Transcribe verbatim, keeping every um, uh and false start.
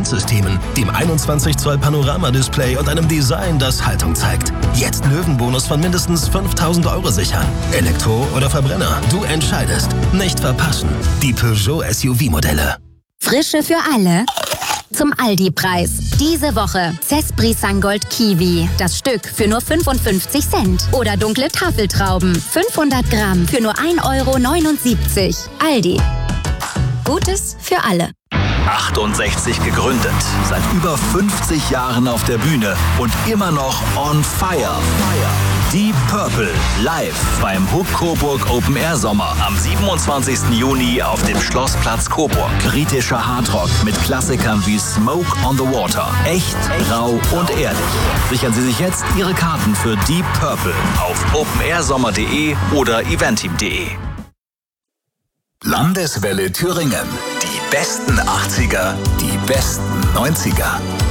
Intelligenzsystemen, dem einundzwanzig Zoll Panoramadisplay und einem Design, das Haltung zeigt. Jetzt Löwenbonus von mindestens fünftausend Euro sichern. Elektro oder Verbrenner, du entscheidest. Nicht verpassen. Die Peugeot S U V-Modelle. Frische für alle. Zum Aldi-Preis. Diese Woche Cespri Sangold Kiwi. Das Stück für nur fünfundfünfzig Cent. Oder dunkle Tafeltrauben. fünfhundert Gramm für nur ein Euro neunundsiebzig. Aldi. Gutes für alle. achtundsechzig gegründet, seit über fünfzig Jahren auf der Bühne und immer noch on fire. Deep Purple live beim Hook Coburg Open Air Sommer am siebenundzwanzigsten Juni auf dem Schlossplatz Coburg. Britischer Hardrock mit Klassikern wie Smoke on the Water. Echt, rau und ehrlich. Sichern Sie sich jetzt Ihre Karten für Deep Purple auf openair-sommer punkt de oder eventim punkt de. Landeswelle Thüringen. Die besten achtziger, die besten neunziger.